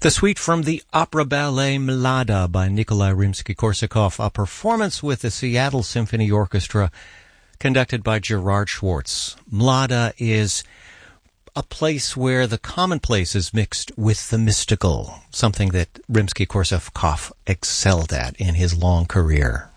The suite from the opera ballet Mlada by Nikolai Rimsky-Korsakov, a performance with the Seattle Symphony Orchestra conducted by Gerard Schwartz. Mlada is a place where the commonplace is mixed with the mystical, something that Rimsky-Korsakov excelled at in his long career.